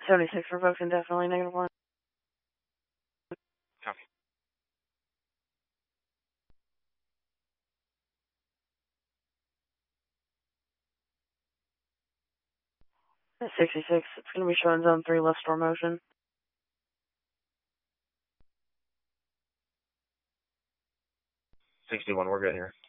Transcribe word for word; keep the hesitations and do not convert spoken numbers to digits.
seventy-six revoked indefinitely, negative one. Copy. sixty-six, it's going to be showing zone three left store motion. sixty-one, we're good here.